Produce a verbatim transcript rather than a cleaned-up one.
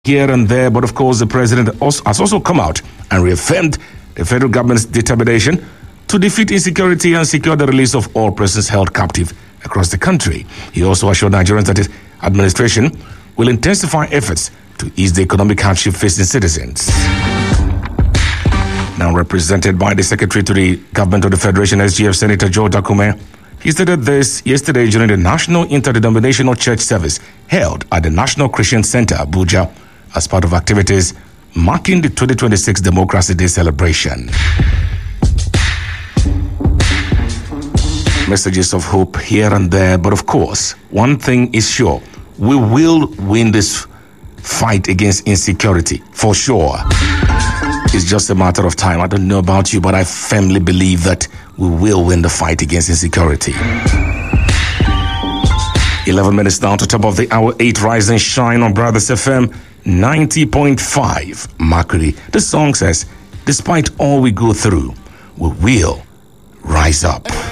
here and there, but of course the president also, has also come out and reaffirmed the federal government's determination to defeat insecurity and secure the release of all persons held captive across the country. He also assured Nigerians that his administration will intensify efforts to ease the economic hardship facing citizens. Now represented by the Secretary to the Government of the Federation, S G F, Senator Joe Dakume, he stated this yesterday during the National Interdenominational Church service held at the National Christian Center, Abuja, as part of activities marking the twenty twenty-six Democracy Day celebration. Messages of hope here and there, but of course, one thing is sure, we will win this fight against insecurity, for sure. It's just a matter of time. I don't know about you, but I firmly believe that we will win the fight against insecurity. eleven minutes now to top of the hour, eight Rise and Shine on Brothers F M ninety point five. Mercury. The song says, despite all we go through, we will rise up.